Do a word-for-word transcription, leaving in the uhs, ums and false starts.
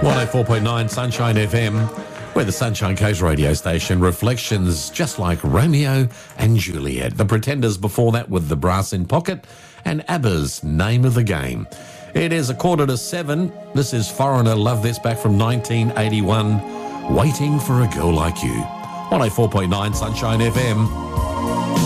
one oh four point nine Sunshine F M. We're the Sunshine Coast radio station. Reflections just like Romeo and Juliet. The Pretenders before that with The Brass in Pocket, and ABBA's Name of the Game. It is a quarter to seven. This is Foreigner. Love this, back from nineteen eighty-one. Waiting for a Girl Like You. one oh four point nine Sunshine F M.